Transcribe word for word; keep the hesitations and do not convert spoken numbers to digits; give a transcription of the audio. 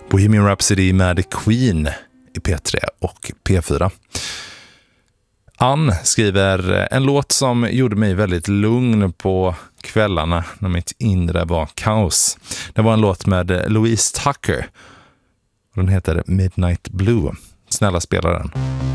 Bohemian Rhapsody med Queen i P tre och P fyra. Ann skriver en låt som gjorde mig väldigt lugn på kvällarna när mitt inre var kaos. Det var en låt med Louise Tucker. Den heter Midnight Blue. Snälla spela den.